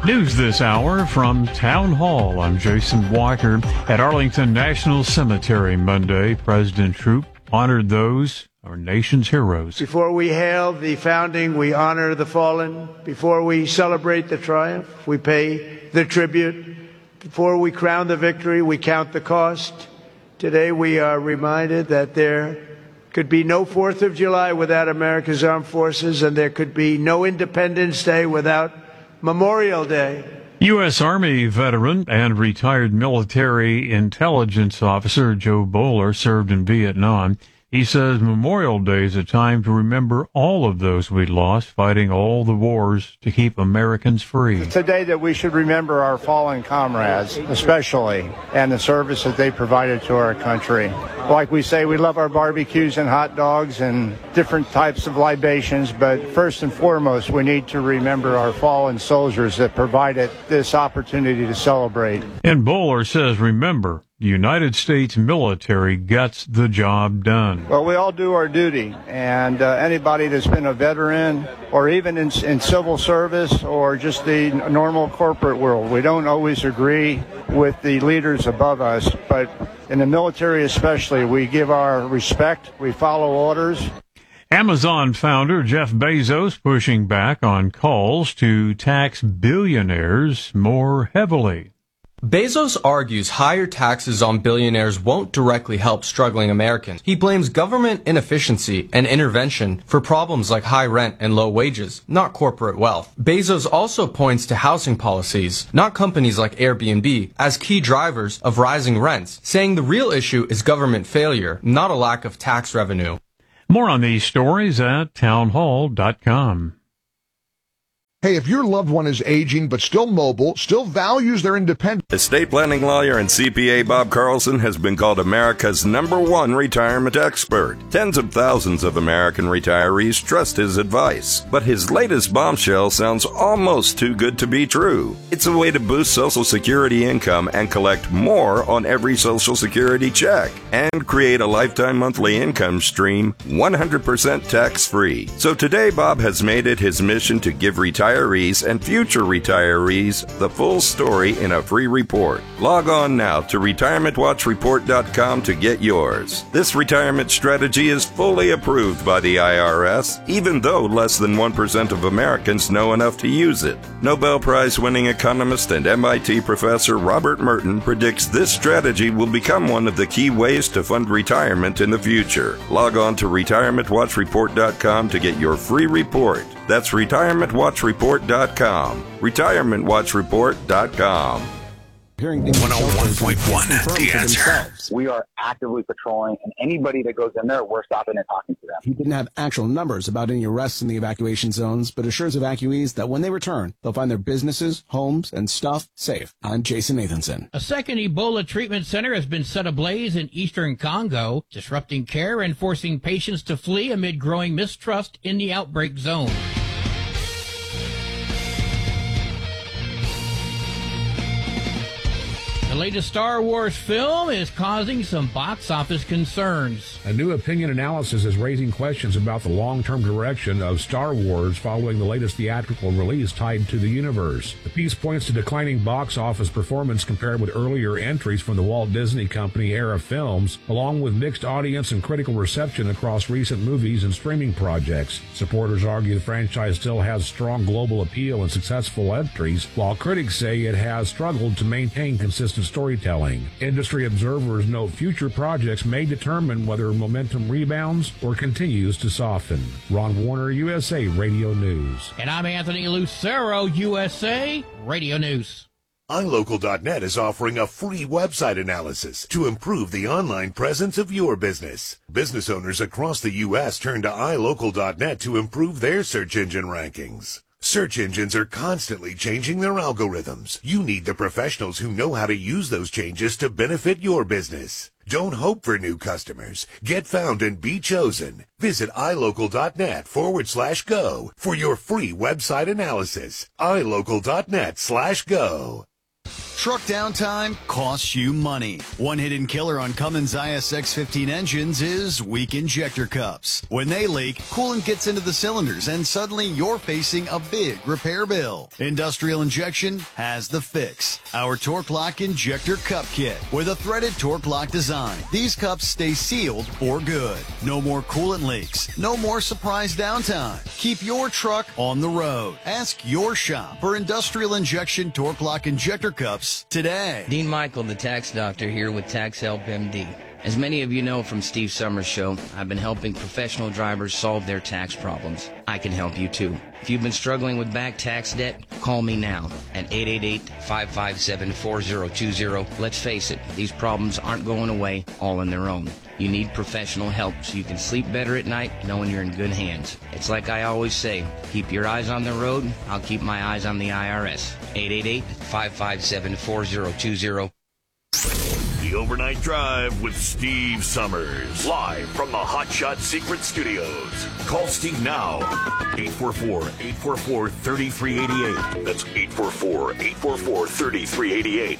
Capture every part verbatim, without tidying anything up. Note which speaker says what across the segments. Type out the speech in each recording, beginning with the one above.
Speaker 1: News this hour from Town Hall. I'm Jason Walker. At Arlington National Cemetery Monday, President Trump honored those, our nation's heroes.
Speaker 2: Before we hail the founding, we honor the fallen. Before we celebrate the triumph, we pay the tribute. Before we crown the victory, we count the cost. Today we are reminded that there could be no fourth of July without America's armed forces, and there could be no Independence Day without Memorial Day.
Speaker 1: U S. Army veteran and retired military intelligence officer Joe Bowler served in Vietnam. He says Memorial Day is a time to remember all of those we lost fighting all the wars to keep Americans free.
Speaker 3: It's a day that we should remember our fallen comrades, especially, and the service that they provided to our country. Like we say, we love our barbecues and hot dogs and different types of libations, but first and foremost, we need to remember our fallen soldiers that provided this opportunity to celebrate.
Speaker 1: And Bowler says, remember, the United States military gets the job done.
Speaker 3: Well, we all do our duty, and uh, anybody that's been a veteran or even in, in civil service or just the normal corporate world, we don't always agree with the leaders above us, but in the military especially, we give our respect, we follow orders.
Speaker 1: Amazon founder Jeff Bezos pushing back on calls to tax billionaires more heavily.
Speaker 4: Bezos argues higher taxes on billionaires won't directly help struggling Americans. He blames government inefficiency and intervention for problems like high rent and low wages, not corporate wealth. Bezos also points to housing policies, not companies like Airbnb, as key drivers of rising rents, saying the real issue is government failure, not a lack of tax revenue.
Speaker 1: More on these stories at townhall dot com.
Speaker 5: Hey, if your loved one is aging but still mobile, still values their independence.
Speaker 6: Estate planning lawyer and C P A Bob Carlson has been called America's number one retirement expert. Tens of thousands of American retirees trust his advice. But his latest bombshell sounds almost too good to be true. It's a way to boost Social Security income and collect more on every Social Security check and create a lifetime monthly income stream one hundred percent tax-free. So today, Bob has made it his mission to give retirees Retirees and future retirees the full story in a free report. Log on now to retirement watch report dot com to get yours. This retirement strategy is fully approved by the I R S, even though less than one percent of Americans know enough to use it. Nobel Prize-winning economist and M I T professor Robert Merton predicts this strategy will become one of the key ways to fund retirement in the future. Log on to retirement watch report dot com to get your free report. That's retirement watch report dot com. retirement watch report dot com.
Speaker 7: one oh one point one, The Answer.
Speaker 8: We are actively patrolling, and anybody that goes in there, we're stopping and talking to them.
Speaker 9: He didn't have actual numbers about any arrests in the evacuation zones, but assures evacuees that when they return, they'll find their businesses, homes, and stuff safe. I'm Jason Nathanson.
Speaker 10: A second Ebola treatment center has been set ablaze in eastern Congo, disrupting care and forcing patients to flee amid growing mistrust in the outbreak zone. The latest Star Wars film is causing some box office concerns.
Speaker 11: A new opinion analysis is raising questions about the long-term direction of Star Wars following the latest theatrical release tied to the universe. The piece points to declining box office performance compared with earlier entries from the Walt Disney Company era films, along with mixed audience and critical reception across recent movies and streaming projects. Supporters argue the franchise still has strong global appeal and successful entries, while critics say it has struggled to maintain consistent storytelling. Industry observers note future projects may determine whether momentum rebounds or continues to soften. Ron Warner, U S A Radio News.
Speaker 10: And I'm Anthony Lucero, U S A Radio News.
Speaker 7: i local dot net is offering a free website analysis to improve the online presence of your business. Business owners across the U S turn to i local dot net to improve their search engine rankings. Search engines are constantly changing their algorithms. You need the professionals who know how to use those changes to benefit your business. Don't hope for new customers. Get found and be chosen. Visit i local dot net forward slash go for your free website analysis. i local dot net slash go.
Speaker 12: Truck downtime costs you money. One hidden killer on Cummins I S X fifteen engines is weak injector cups. When they leak, coolant gets into the cylinders and suddenly you're facing a big repair bill. Industrial Injection has the fix. Our Torque Lock Injector Cup Kit with a threaded Torque Lock design. These cups stay sealed for good. No more coolant leaks. No more surprise downtime. Keep your truck on the road. Ask your shop for Industrial Injection Torque Lock Injector Cups today.
Speaker 13: Dean Michael, the tax doctor, here with Tax Help M D. As many of you know from Steve Summers' show, I've been helping professional drivers solve their tax problems. I can help you too. If you've been struggling with back tax debt, call me now at eight eight eight, five five seven, four zero two zero. Let's face it, these problems aren't going away all on their own. You need professional help so you can sleep better at night knowing you're in good hands. It's like I always say, keep your eyes on the road, I'll keep my eyes on the I R S. eight eight eight, five five seven, four zero two zero.
Speaker 14: The Overnight Drive with Steve Summers. Live from the Hot Shot Secret Studios. Call Steve now. eight four four, eight four four, three three eight eight. That's eight four four, eight four four, three three eight eight.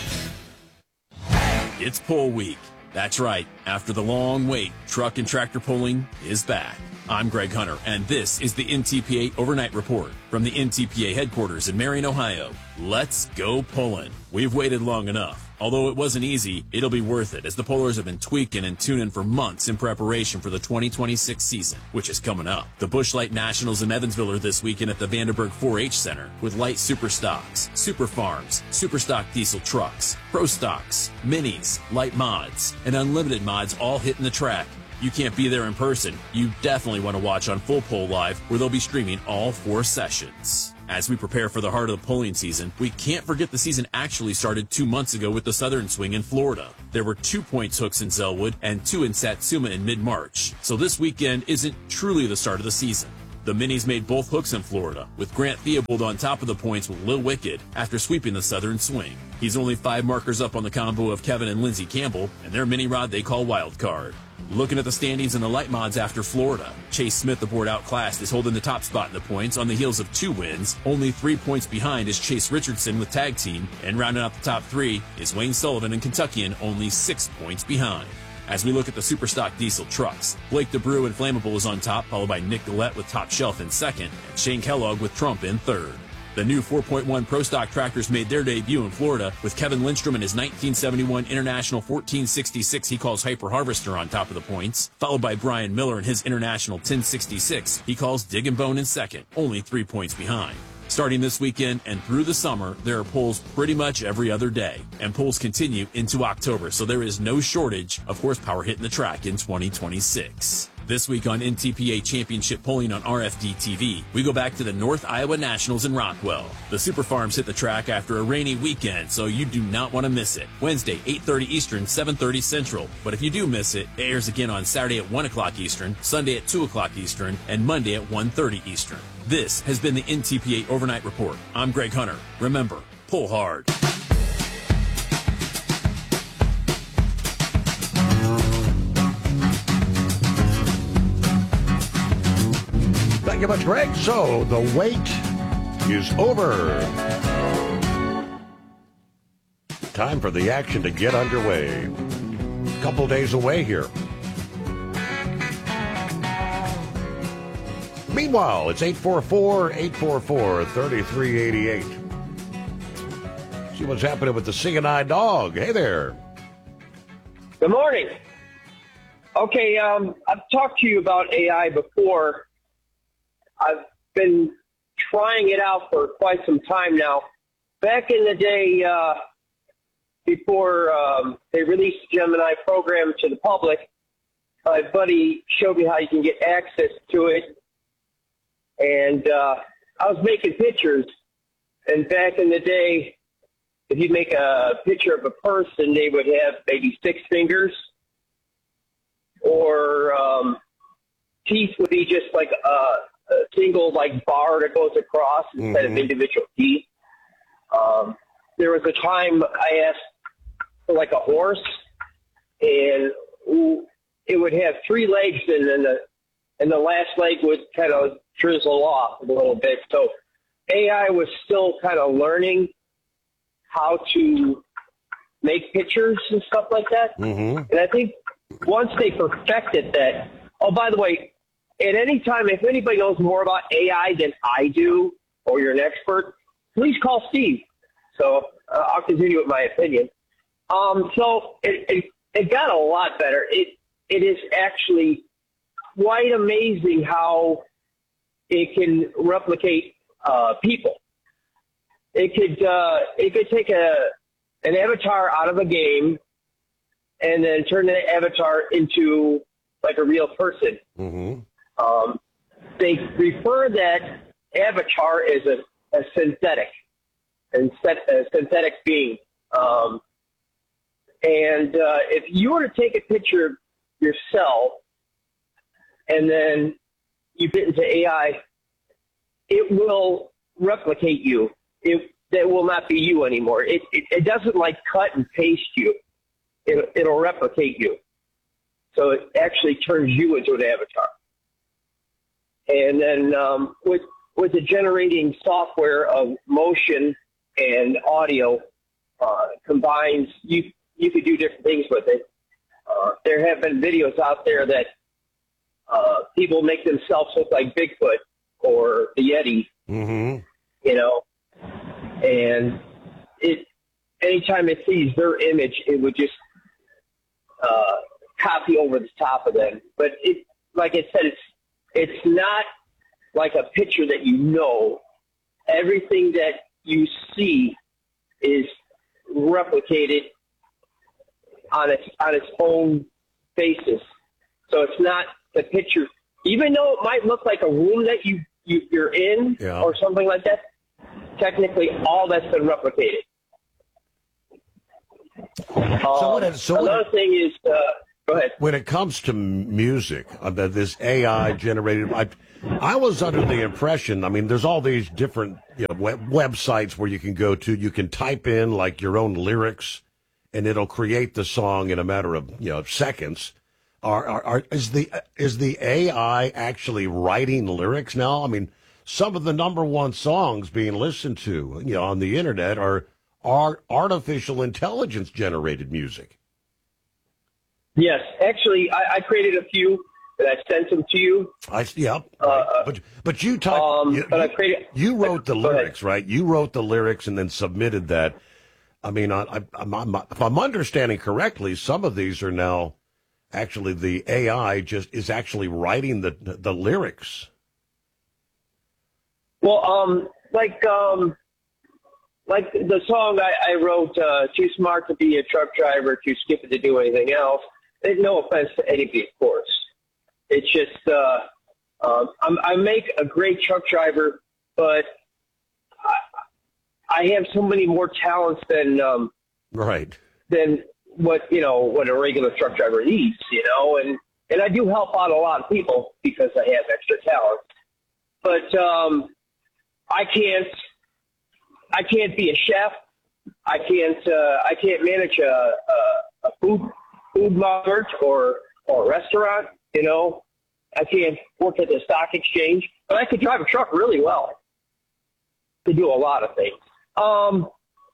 Speaker 15: It's poll week. That's right. After the long wait, truck and tractor polling is back. I'm Greg Hunter, and this is the N T P A Overnight Report from the N T P A headquarters in Marion, Ohio. Let's go pulling. We've waited long enough. Although it wasn't easy, it'll be worth it as the pollers have been tweaking and tuning for months in preparation for the twenty twenty-six season, which is coming up. The Busch Light Nationals in Evansville are this weekend at the Vanderburg four H Center with light super stocks, super farms, super stock diesel trucks, pro stocks, minis, light mods, and unlimited mods all hitting the track. You can't be there in person. You definitely want to watch on Full Poll Live, where they'll be streaming all four sessions. As we prepare for the heart of the polling season, we can't forget the season actually started two months ago with the Southern Swing in Florida. There were two points hooks in Zellwood and two in Satsuma in mid-March. So this weekend isn't truly the start of the season. The Minis made both hooks in Florida, with Grant Theobald on top of the points with Lil Wicked after sweeping the Southern Swing. He's only five markers up on the combo of Kevin and Lindsey Campbell, and their mini rod they call Wild Card. Looking at the standings in the light mods after Florida, Chase Smith aboard Outclassed is holding the top spot in the points on the heels of two wins. Only three points behind is Chase Richardson with Tag Team, and rounding out the top three is Wayne Sullivan and Kentuckian, only six points behind. As we look at the Superstock diesel trucks, Blake DeBrew and Flammable is on top, followed by Nick Gillette with Top Shelf in second, and Shane Kellogg with Trump in third. The new four point one Pro Stock tractors made their debut in Florida, with Kevin Lindstrom and his nineteen seventy-one International fourteen sixty-six he calls Hyper Harvester on top of the points, followed by Brian Miller and his International ten sixty-six he calls Dig and Bone in second, only three points behind. Starting this weekend and through the summer, there are polls pretty much every other day, and polls continue into October, so there is no shortage of horsepower hitting the track in twenty twenty-six. This week on N T P A Championship Polling on R F D T V, we go back to the North Iowa Nationals in Rockwell. The Super Farms hit the track after a rainy weekend, so you do not want to miss it. Wednesday, eight thirty Eastern, seven thirty Central. But if you do miss it, it airs again on Saturday at one o'clock Eastern, Sunday at two o'clock Eastern, and Monday at one thirty Eastern. This has been the N T P A Overnight Report. I'm Greg Hunter. Remember, pull hard.
Speaker 5: Thank you much, Greg. So the wait is over. Time for the action to get underway. A couple days away here. Meanwhile, it's eight four four, eight four four, three three eight eight. See what's happening with the C and I dog. Hey there.
Speaker 16: Good morning. Okay, um, I've talked to you about A I before. I've been trying it out for quite some time now. Back in the day, uh, before um, they released the Gemini program to the public, my buddy showed me how you can get access to it. And uh, I was making pictures. And back in the day, if you make a picture of a person, they would have maybe six fingers. Or um, teeth would be just like a, a single like bar that goes across instead mm-hmm. of individual teeth. Um, there was a time I asked for like a horse, and it would have three legs, and then the and the last leg would kind of drizzle off a little bit. So A I was still kind of learning how to make pictures and stuff like that.
Speaker 5: Mm-hmm.
Speaker 16: And I think once they perfected that, oh, by the way, at any time, if anybody knows more about A I than I do, or you're an expert, please call Steve. So uh, I'll continue with my opinion. Um, so it, it, it got a lot better. It It is actually quite amazing how it can replicate uh, people. It could uh, it could take a an avatar out of a game and then turn the avatar into like a real person.
Speaker 5: Mm-hmm.
Speaker 16: Um, they refer that avatar as a, a synthetic, and a synthetic being. Um, and uh, if you were to take a picture of yourself and then you fit into A I, it will replicate you. It that will not be you anymore. It, it it doesn't like cut and paste you. It it'll replicate you. So it actually turns you into an avatar. And then um, with with the generating software of motion and audio uh, combines, you you could do different things with it. Uh, there have been videos out there that uh, people make themselves look like Bigfoot or the Yeti.
Speaker 5: Mm-hmm.
Speaker 16: You know, and it anytime it sees their image, it would just uh, copy over the top of them. But it, like I said, it's it's not like a picture that you know. Everything that you see is replicated on its on its own basis. So it's not the picture, even though it might look like a room that you, you you're in
Speaker 5: yeah.
Speaker 16: or something like that. Technically, all that's been replicated.
Speaker 5: So what
Speaker 16: Um,
Speaker 5: is- so what-
Speaker 16: another thing is, uh, go ahead.
Speaker 5: When it comes to music, uh, that this A I generated, I, I was under the impression, I mean, there's all these different you know, web, websites where you can go to, you can type in like your own lyrics, and it'll create the song in a matter of you know seconds. Are, are, are is the is the A I actually writing lyrics now? I mean, some of the number one songs being listened to, you know, on the internet are are artificial intelligence generated music.
Speaker 16: Yes, actually, I, I created a few that I sent them to you.
Speaker 5: I yeah,
Speaker 16: Uh,
Speaker 5: but but you typed,
Speaker 16: um,
Speaker 5: you,
Speaker 16: but I created.
Speaker 5: you wrote the
Speaker 16: Go ahead.
Speaker 5: lyrics, right? You wrote the lyrics and then submitted that. I mean, I, I, I'm, I'm, if I'm understanding correctly, some of these are now actually the A I just is actually writing the the lyrics.
Speaker 16: Well, um, like um, like the song I, I wrote, uh, "Too Smart to Be a Truck Driver, Too Stupid to Do Anything Else." And no offense to anybody, of course. It's just uh, um, I'm, I make a great truck driver, but I, I have so many more talents than um,
Speaker 5: right
Speaker 16: than what you know what a regular truck driver needs. You know, and and I do help out a lot of people because I have extra talent, but um, I can't I can't be a chef. I can't uh, I can't manage a, a, a food food mart or or restaurant. You know, I can't work at the stock exchange, but I could drive a truck really well. To do a lot of things. Um,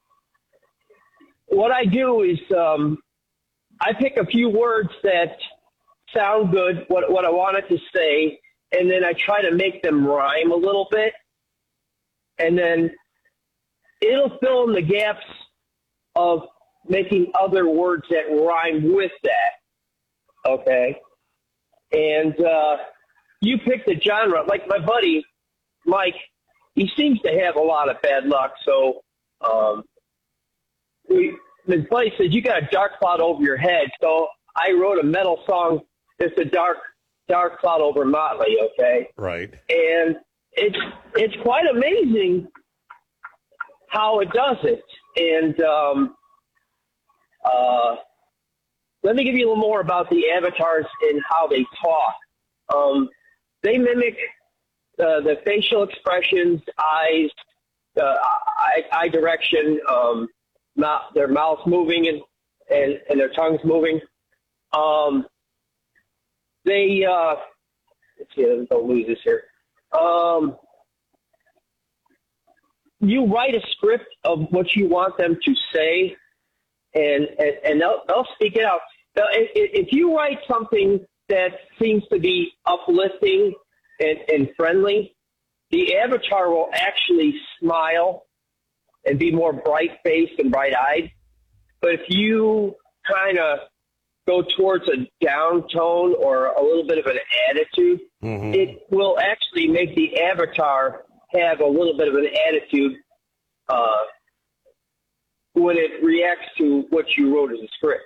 Speaker 16: what I do is um, I pick a few words that sound good, what what I wanted to say, and then I try to make them rhyme a little bit, and then it'll fill in the gaps of making other words that rhyme with that. Okay, and uh, you pick the genre. Like my buddy Mike, he seems to have a lot of bad luck. So um, we, his buddy says, "You got a dark cloud over your head." So I wrote a metal song. It's a dark, dark cloud over Motley. Okay,
Speaker 5: right.
Speaker 16: And it's it's quite amazing how it does it. And um, uh, let me give you a little more about the avatars and how they talk. Um, they mimic uh, the facial expressions, eyes, uh, eye, eye direction, um, mouth, their mouths moving and, and, and their tongues moving. Um, they, uh, let's see, don't lose this here. Um, you write a script of what you want them to say, and and, and they'll, they'll speak it out. Now, if, if you write something that seems to be uplifting and, and friendly, the avatar will actually smile and be more bright-faced and bright-eyed. But if you kind of go towards a down tone or a little bit of an attitude, mm-hmm. it will actually make the avatar have a little bit of an attitude uh, when it reacts to what you wrote as a script.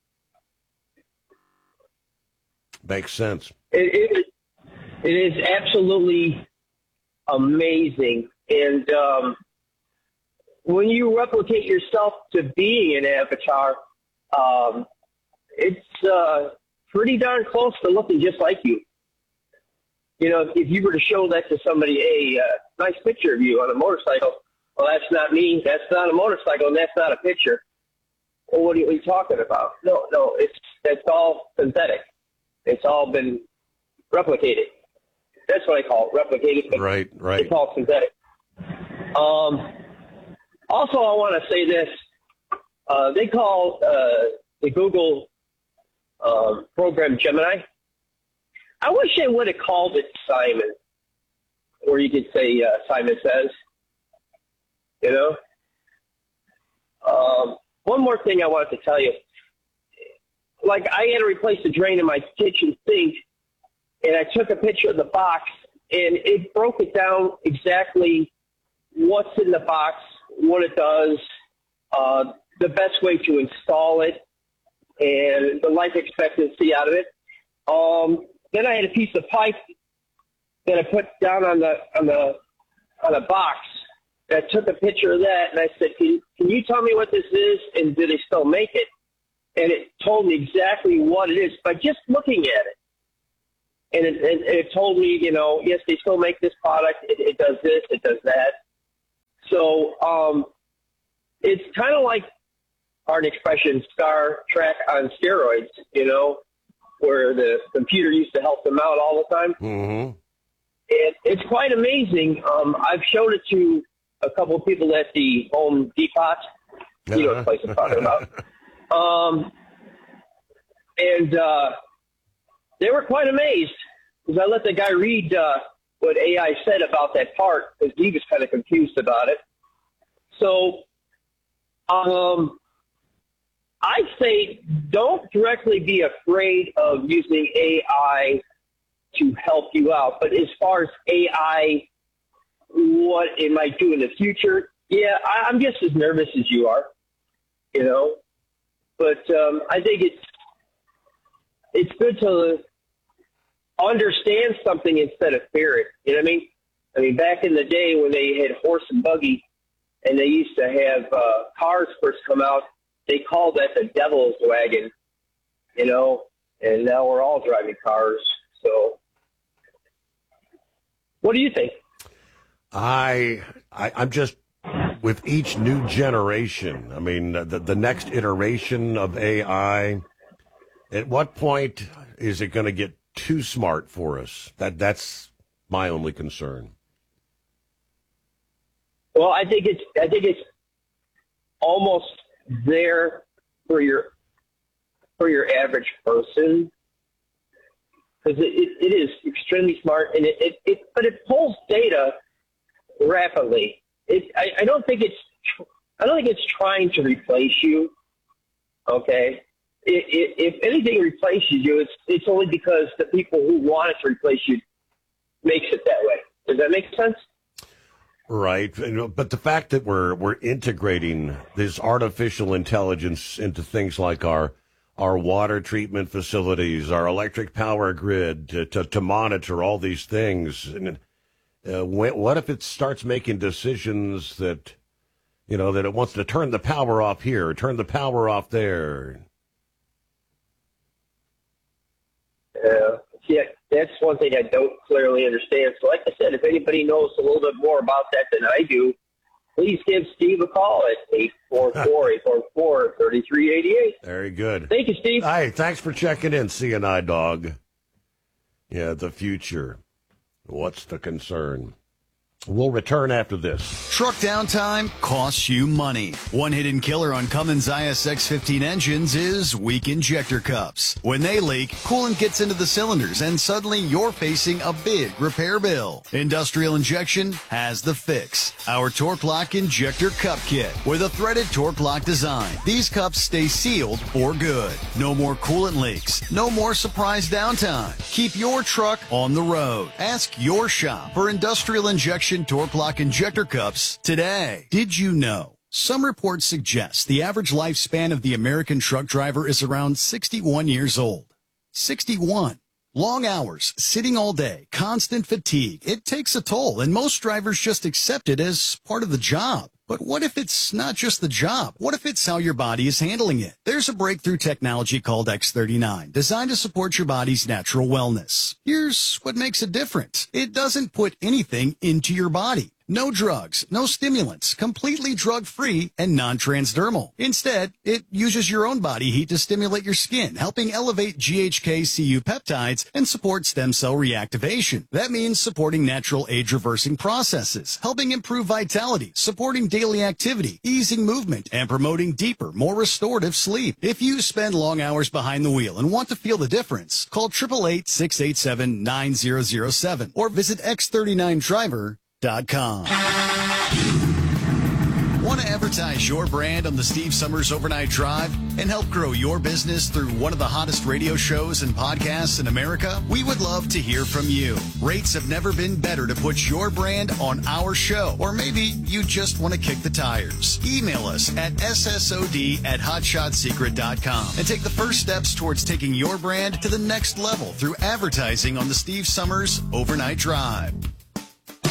Speaker 5: Makes sense.
Speaker 16: It, it, it is absolutely amazing. And um, when you replicate yourself to being an avatar, um, it's uh, pretty darn close to looking just like you. You know, if you were to show that to somebody, a uh, nice picture of you on a motorcycle, well, that's not me, that's not a motorcycle, and that's not a picture. Well, what are you, what are you talking about? No, no, it's that's all synthetic. It's all been replicated. That's what I call it, replicated. But
Speaker 5: right, right.
Speaker 16: It's all synthetic. Um, also, I want to say this. Uh, they call uh, the Google uh, program Gemini. I wish they would have called it Simon, or you could say uh, Simon Says. You know? Um, one more thing I wanted to tell you. Like, I had to replace the drain in my kitchen sink, and I took a picture of the box, and it broke it down exactly what's in the box, what it does, uh, the best way to install it, and the life expectancy out of it. Um, then I had a piece of pipe that I put down on the on the on a box. I took a picture of that, and I said, "Can can you tell me what this is, and do they still make it?" And it told me exactly what it is by just looking at it. And it, it, it told me, you know, yes, they still make this product. It, it does this, it does that. So um, it's kind of like, pardon expression, Star Trek on steroids, you know, where the computer used to help them out all the time.
Speaker 5: Mm-hmm.
Speaker 16: And it's quite amazing. Um, I've showed it to a couple of people at the Home Depot. You know what place I'm talking about. Um, and uh, they were quite amazed because I let the guy read uh, what A I said about that part because he was kind of confused about it. So um, I'd say don't directly be afraid of using A I to help you out. But as far as A I, what it might do in the future, yeah, I, I'm just as nervous as you are, you know. But um, I think it's it's good to understand something instead of fear it. You know what I mean? I mean, back in the day when they had horse and buggy and they used to have uh, cars first come out, they called that the devil's wagon, you know, and now we're all driving cars. So what do you think?
Speaker 5: I, I I'm just... With each new generation, I mean, the, the next iteration of A I, at what point is it going to get too smart for us? That That's my only concern.
Speaker 16: Well, I think it's I think it's almost there for your for your average person because it, it, it is extremely smart and it, it, it but it pulls data rapidly. It, I, I don't think it's. I don't think it's trying to replace you. Okay, it, it, if anything replaces you, it's it's only because the people who want it to replace you makes it that way. Does that make sense?
Speaker 5: Right, but the fact that we're we're integrating this artificial intelligence into things like our our water treatment facilities, our electric power grid to to, to monitor all these things. And, Uh, what if it starts making decisions that, you know, that it wants to turn the power off here, turn the power off there?
Speaker 16: Yeah, yeah, that's one thing I don't clearly understand. So like I said, if anybody knows a little bit more about that than I do, please give Steve a call at eight four four, eight four four, three three eight eight.
Speaker 5: Very good.
Speaker 16: Thank you, Steve.
Speaker 5: Hey, thanks for checking in, C N I Dog. Yeah, the future. What's the concern? We'll return after this.
Speaker 12: Truck downtime costs you money. One hidden killer on Cummins I S X fifteen engines is weak injector cups. When they leak, coolant gets into the cylinders and suddenly you're facing a big repair bill. Industrial Injection has the fix. Our Torque Lock Injector Cup Kit with a threaded Torque Lock design. These cups stay sealed for good. No more coolant leaks. No more surprise downtime. Keep your truck on the road. Ask your shop for Industrial Injection Torque Lock Injector Cups today. Did you know? Some reports suggest the average lifespan of the American truck driver is around sixty-one years old. sixty-one. Long hours, sitting all day, constant fatigue. It takes a toll, and most drivers just accept it as part of the job. But what if it's not just the job? What if it's how your body is handling it? There's a breakthrough technology called X thirty-nine, designed to support your body's natural wellness. Here's what makes it different. It doesn't put anything into your body. No drugs, no stimulants, completely drug-free and non-transdermal. Instead, it uses your own body heat to stimulate your skin, helping elevate G H K C U peptides and support stem cell reactivation. That means supporting natural age-reversing processes, helping improve vitality, supporting daily activity, easing movement, and promoting deeper, more restorative sleep. If you spend long hours behind the wheel and want to feel the difference, call eight eight eight, six eight seven, nine zero zero seven or visit x thirty-nine driver dot com. Want to advertise your brand on the Steve Summers Overnight Drive and help grow your business through one of the hottest radio shows and podcasts in America? We would love to hear from you. Rates have never been better to put your brand on our show. Or maybe you just want to kick the tires. Email us at S S O D at hotshot secret dot com and take the first steps towards taking your brand to the next level through advertising on the Steve Summers Overnight Drive.